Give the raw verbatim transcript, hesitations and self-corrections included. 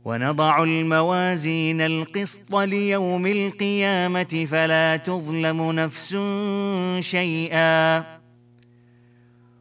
ونضع الموازين القسط ليوم القيامة فلا تظلم نفس شيئا